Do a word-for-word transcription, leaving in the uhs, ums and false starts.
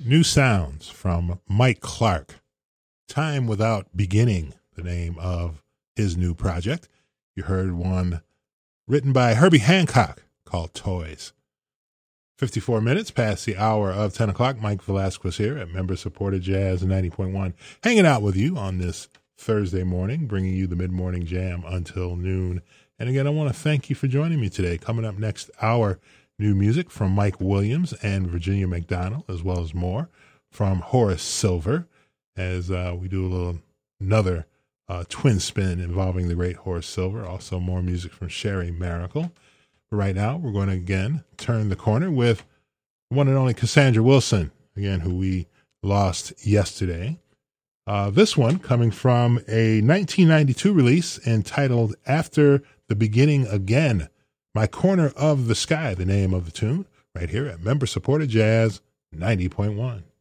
New sounds from Mike Clark. Time Without Beginning, the name of his new project. You heard one written by Herbie Hancock called Toys. fifty-four minutes past the hour of ten o'clock. Mike Velasquez here at member-supported Jazz ninety point one, hanging out with you on this Thursday morning, bringing you the mid-morning jam until noon. And again, I want to thank you for joining me today. Coming up next hour, new music from Mike Williams and Virginia McDonald, as well as more from Horace Silver, as uh, we do a little another uh, twin spin involving the great Horace Silver. Also more music from Sherry Miracle. But right now, we're going to again turn the corner with one and only Cassandra Wilson, again, who we lost yesterday. Uh, this one coming from a nineteen ninety-two release entitled After the Beginning Again. My Corner of the Sky, the name of the tune, right here at member-supported Jazz ninety point one.